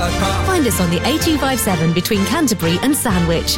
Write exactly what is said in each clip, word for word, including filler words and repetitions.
Find us on the A two five seven between Canterbury and Sandwich.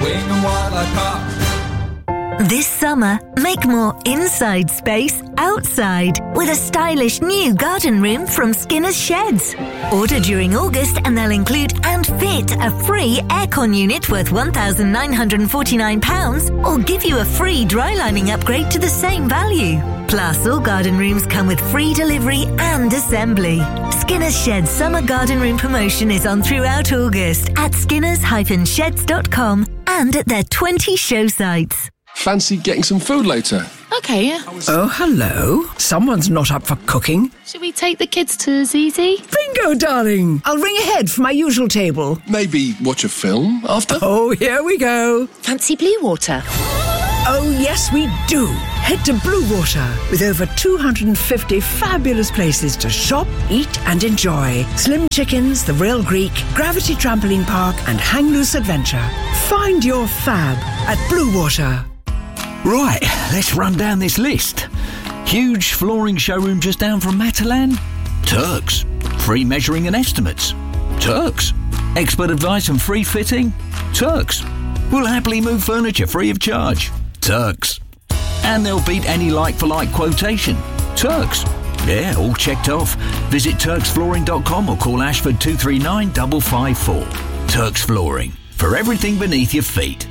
This summer, make more inside space outside with a stylish new garden room from Skinner's Sheds. Order during August and they'll include and fit a free aircon unit worth one thousand nine hundred forty-nine pounds or give you a free dry lining upgrade to the same value. Plus, all garden rooms come with free delivery and assembly. Skinner's Sheds summer garden room promotion is on throughout August at skinners dash sheds dot com and at their twenty show sites. Fancy getting some food later? Okay, yeah. Oh, hello. Someone's not up for cooking. Should we take the kids to Zizi? Bingo, darling. I'll ring ahead for my usual table. Maybe watch a film after? Oh, here we go. Fancy Blue Water? Oh, yes, we do. Head to Blue Water with over two hundred fifty fabulous places to shop, eat and enjoy. Slim Chickens, The Real Greek, Gravity Trampoline Park and Hang Loose Adventure. Find your fab at Blue Water. Right, let's run down this list. Huge flooring showroom just down from Matalan? Turks. Free measuring and estimates? Turks. Expert advice and free fitting? Turks. We'll happily move furniture free of charge? Turks. And they'll beat any like-for-like quotation? Turks. Yeah, all checked off. Visit turks flooring dot com or call Ashford two three nine five five four. Turks Flooring. For everything beneath your feet.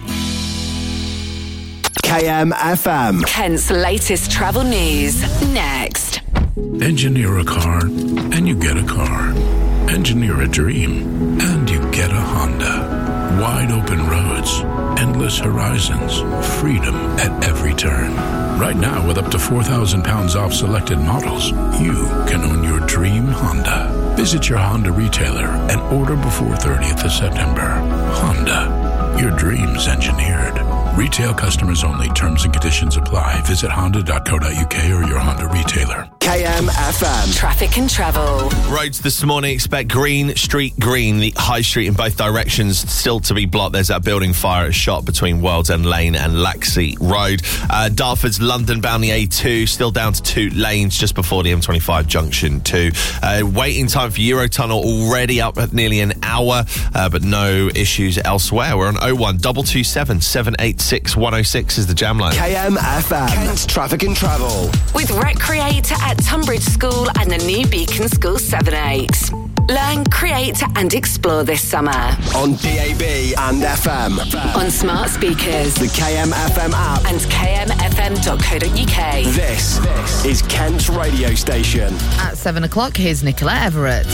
K M F M. Kent's latest travel news. Next. Engineer a car and you get a car. Engineer a dream and you get a Honda. Wide open roads, endless horizons, freedom at every turn. Right now, with up to four thousand pounds off selected models, you can own your dream Honda. Visit your Honda retailer and order before thirtieth of September. Honda, your dreams engineered. Retail customers only. Terms and conditions apply. Visit honda dot co dot uk or your Honda retailer. K M F M. Traffic and travel. Roads this morning, expect Green Street Green, the High Street in both directions, still to be blocked. There's that building fire at shot between World's End Lane and Laxey Road. Uh, Dartford's London bound the A two, still down to two lanes just before the M twenty-five junction two. Uh, waiting time for Eurotunnel already up at nearly an hour, uh, but no issues elsewhere. We're on oh one two two seven, seven eight six, one oh six is the jam line. K M F M. Kent's Traffic and Travel. With Recreate at Tunbridge School and the new Beacon School seven eight. Learn, create and explore this summer. On D A B and F M. On smart speakers. The K M F M app. And k m f m dot co dot u k. This, this is Kent's radio station. At seven o'clock, here's Nicola Everett.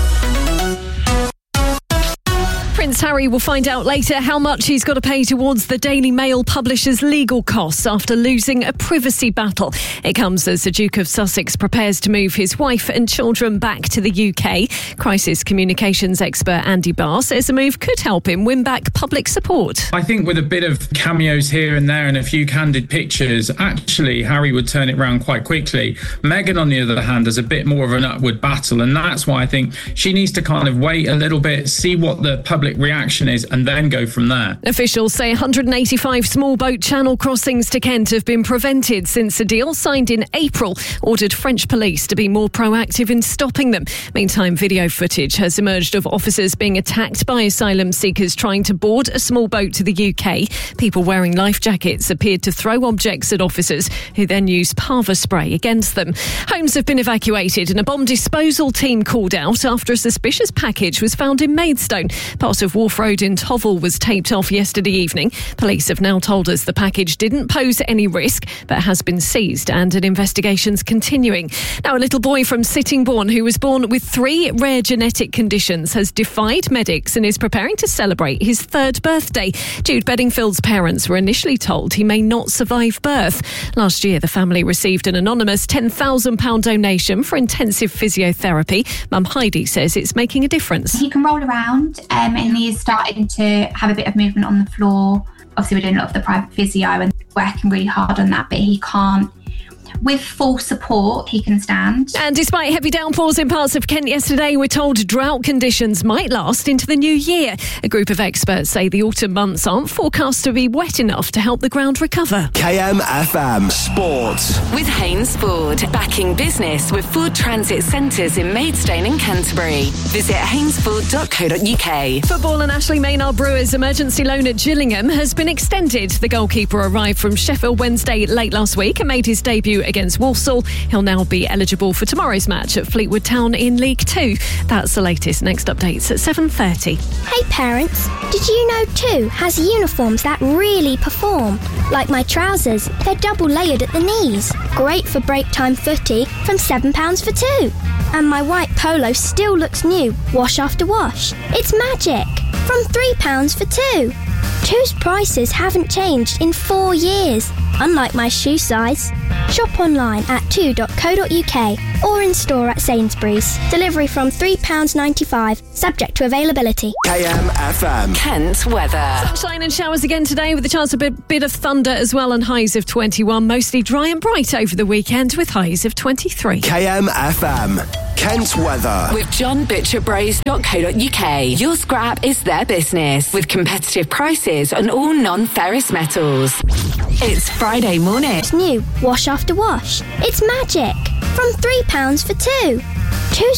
Prince Harry will find out later how much he's got to pay towards the Daily Mail publisher's legal costs after losing a privacy battle. It comes as the Duke of Sussex prepares to move his wife and children back to the U K. Crisis communications expert Andy Barr says the move could help him win back public support. I think with a bit of cameos here and there and a few candid pictures, actually Harry would turn it around quite quickly. Meghan, on the other hand, has a bit more of an upward battle, and that's why I think she needs to kind of wait a little bit, see what the public reaction is and then go from there. Officials say one hundred eighty-five small boat channel crossings to Kent have been prevented since a deal signed in April ordered French police to be more proactive in stopping them. Meantime, video footage has emerged of officers being attacked by asylum seekers trying to board a small boat to the U K. People wearing life jackets appeared to throw objects at officers who then used Parva spray against them. Homes have been evacuated and a bomb disposal team called out after a suspicious package was found in Maidstone. Part of Wharf Road in Tovel was taped off yesterday evening. Police have now told us the package didn't pose any risk but has been seized and an investigation's continuing. Now, a little boy from Sittingbourne who was born with three rare genetic conditions has defied medics and is preparing to celebrate his third birthday. Jude Bedingfield's parents were initially told he may not survive birth. Last year, the family received an anonymous ten thousand pounds donation for intensive physiotherapy. Mum Heidi says it's making a difference. He can roll around um, and he is starting to have a bit of movement on the floor. Obviously, we're doing a lot of the private physio and working really hard on that, but he can't with full support, he can stand. And despite heavy downpours in parts of Kent yesterday, we're told drought conditions might last into the new year. A group of experts say the autumn months aren't forecast to be wet enough to help the ground recover. K M F M Sports. With Haynes Ford, backing business with Ford Transit Centres in Maidstone and Canterbury. Visit haynes ford dot co dot uk. Football and Ashley Maynard Brewers emergency loan at Gillingham has been extended. The goalkeeper arrived from Sheffield Wednesday late last week and made his debut against Walsall. He'll now be eligible for tomorrow's match at Fleetwood Town in League Two. That's the latest. Next updates at seven thirty. Hey parents, did you know two has uniforms that really perform? Like my trousers, they're double layered at the knees. Great for break time footy from seven pounds for two. And my white polo still looks new, wash after wash. It's magic! From three pounds for two. Two's prices haven't changed in four years, unlike my shoe size. Shop online at two dot co dot uk or in store at Sainsbury's. Delivery from three pounds ninety-five, subject to availability. K M F M. Kent weather. Sunshine and showers again today with a chance of a bit, bit of thunder as well and highs of twenty-one. Mostly dry and bright over the weekend with highs of twenty-three. K M F M. Kent weather. With john butcher bros dot co dot uk. Your scrap is their business with competitive prices on all non-ferrous metals. It's Friday morning. It's new, wash after wash. It's magic. From three pounds for two. Two's